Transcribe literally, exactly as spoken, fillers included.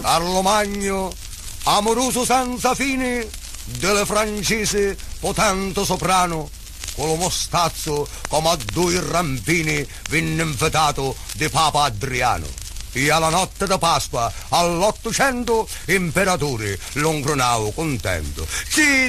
Carlo Magno, amoroso senza fine, delle francesi potente soprano, con lo mostazzo come a due rampini venne invitato di Papa Adriano. E alla notte di Pasqua, all'Ottocento, imperatore lo incronavo contento. Sì,